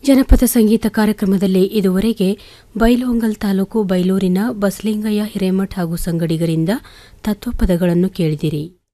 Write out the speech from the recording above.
ಜನಪದ ಸಂಗೀತ ಕಾರ್ಯಕ್ರಮದಲ್ಲಿ ಇದುವರೆಗೆ ಬೈಲಹೊಂಗಲ ತಾಲೂಕು ಬೈಲೂರಿನ ಬಸಲಿಂಗಯ್ಯ ಹಿರೇಮಠ ಹಾಗೂ ಸಂಗಡಿಗರಿಂದ ತತ್ವಪದಗಳನ್ನು ಕೇಳಿದಿರಿ.